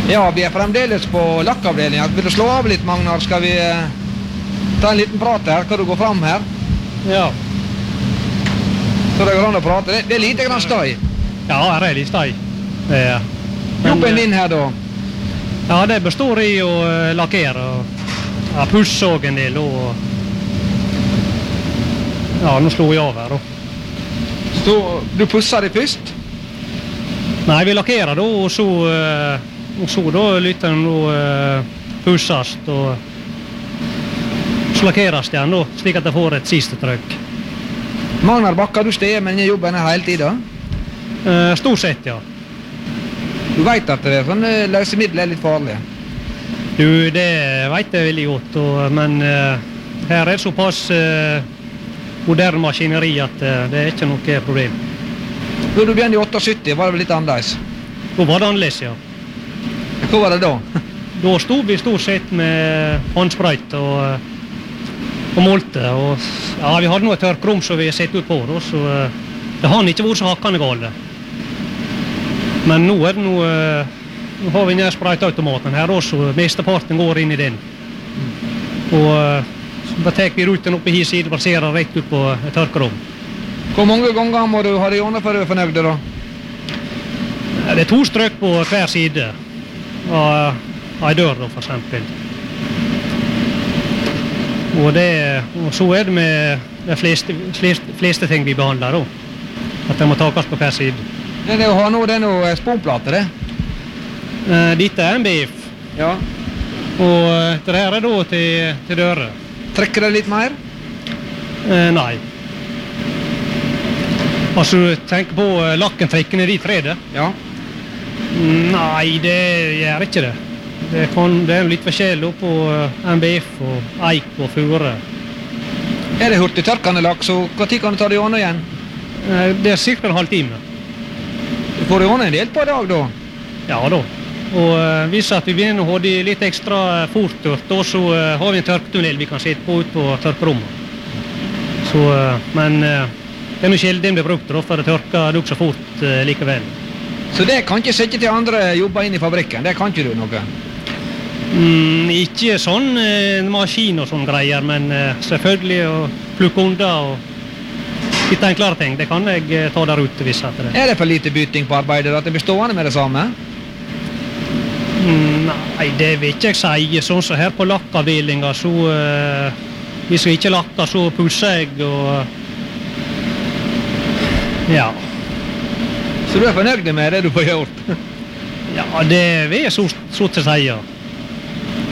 Ja, vi fremdeles på lakkavdelingen. Vil du slå av litt, Magnar? Skal vi ta en liten prat her? Kan du gå fram her? Ja. Så det går an å prate. Det lite grann støy. Ja, her litt støy. Jobben din her da? Ja, det består i å lakkere og pusse og en del. Og ja, nå slår jeg av her da. Så du pusser det først? Nei, vi lakkerer da, og så da lytter den da pusses og så lakkeres det igjen da, slik at det får et siste trykk. Magnar, bakker du stedet med denne jobben her hele tiden? Stort sett, ja. Du vet at det sånn løsemiddel er litt farlige? Du, det vet jeg veldig godt, men her er det såpass moderne maskineri at det er ikke noe problem. Da du begynte i 78, var det vel litt annerledes? Da var det annerledes, ja. Hva var det da? Da stod vi stort sett med håndsprøyt og målte. Og, ja, vi hadde noe tørkrom som vi sett ut på, da, så det har ikke vært så hakkende gale. Men nå er det nå har vi nær sprøyteautomaten her også, mesteparten går inn i den. Og da tar vi ruten opp i hi side, baserer rett ut på et tørkerom. Hvor mange ganger må du ha det gjennom for å være fornøyd da? Det er 2 strøk på hver side av en dør da, for eksempel. Og så er det med de fleste ting vi behandler da, at det må takes på hver side. Det er noe sponplate, det? Dette er en BF. Ja. Og det her er da til dører. Trekker det litt mer? Nei. Altså, tenk på lakkenfrikkene de 3D. Ja. Nei, det gjør ikke det. Det er litt forskjellig på MBF og eik og fure. Er det hurtig tørkende lakk, så hva tid kan du ta det gjennom igjen? Det er cirka en halv time. Du får det gjennom en del på en dag da? Ja da. Og hvis at vi begynner å ha det litt ekstra fort, da så har vi en tørketunnel vi kan sitte på ut på tørkerommet. Så, men det er noe sjelden det blir brukt, for det tørker det også fort likevel. Så det kan ikke sette til andre jobber inn i fabrikken? Det kan ikke du noe? Ikke sånn maskin og sånn greier, men selvfølgelig å plukke unna og litt enklere ting. Det kan jeg ta der ute hvis at det. Er det for lite bytting på arbeidet at det blir stående med det samme? Nei, det vil ikke jeg si. Sånn som her på lakkavdelingen, så hvis jeg ikke lakker, så pusser jeg og ja. Så du er fornøyd med det du får gjort? Ja, det vil jeg så til å si, ja.